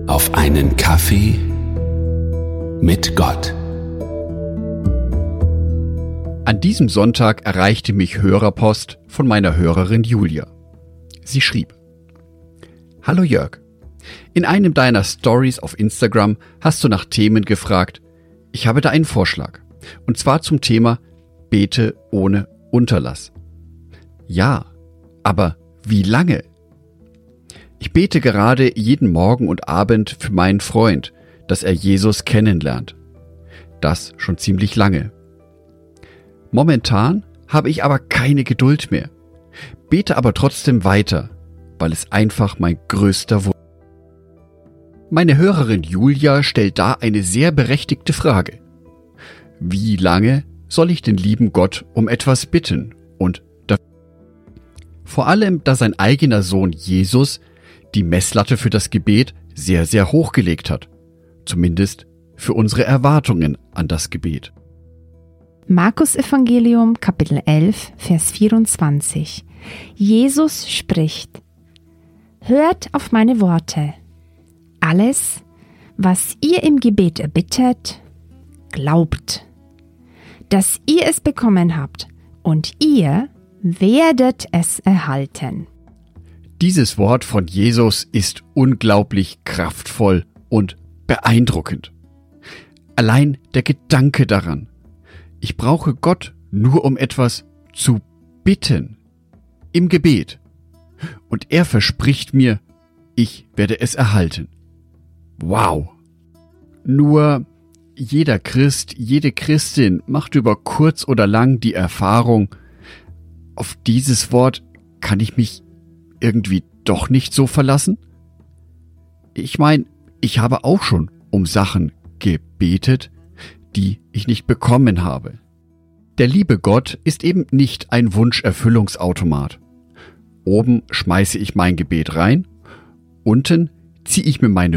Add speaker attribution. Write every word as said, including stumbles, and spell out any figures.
Speaker 1: auf einen Kaffee mit Gott.
Speaker 2: An diesem Sonntag erreichte mich Hörerpost von meiner Hörerin Julia. Sie schrieb: Hallo Jörg, in einem deiner Stories auf Instagram hast du nach Themen gefragt. Ich habe da einen Vorschlag. Und zwar zum Thema Bete ohne Unterlass. Ja, aber wie lange? Ich bete gerade jeden Morgen und Abend für meinen Freund, dass er Jesus kennenlernt. Das schon ziemlich lange. Momentan habe ich aber keine Geduld mehr, bete aber trotzdem weiter, weil es einfach mein größter Wunsch ist. Meine Hörerin Julia stellt da eine sehr berechtigte Frage. Wie lange soll ich den lieben Gott um etwas bitten? Und dafür? Vor allem, da sein eigener Sohn Jesus die Messlatte für das Gebet sehr, sehr hoch gelegt hat. Zumindest für unsere Erwartungen an das Gebet.
Speaker 3: Markus Evangelium, Kapitel elf, Vers vierundzwanzig. Jesus spricht: Hört auf meine Worte. Alles, was ihr im Gebet erbittet, glaubt, dass ihr es bekommen habt, und ihr werdet es erhalten.
Speaker 2: Dieses Wort von Jesus ist unglaublich kraftvoll und beeindruckend. Allein der Gedanke daran, ich brauche Gott nur um etwas zu bitten, im Gebet, und er verspricht mir, ich werde es erhalten. Wow! Nur jeder Christ, jede Christin macht über kurz oder lang die Erfahrung, auf dieses Wort kann ich mich irgendwie doch nicht so verlassen? Ich meine, ich habe auch schon um Sachen gebetet, die ich nicht bekommen habe. Der liebe Gott ist eben nicht ein Wunscherfüllungsautomat. Oben schmeiße ich mein Gebet rein, unten ziehe ich mir meine